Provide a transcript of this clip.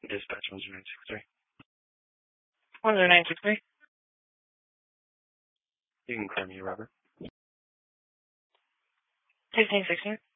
Dispatch 10963. 10963. You can call me Robert. 1616.